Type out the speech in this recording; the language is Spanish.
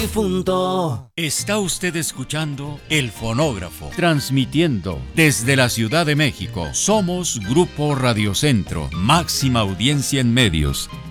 difunto. Está usted escuchando El Fonógrafo, transmitiendo desde la Ciudad de México. Somos Grupo Radio Centro, máxima audiencia en medios.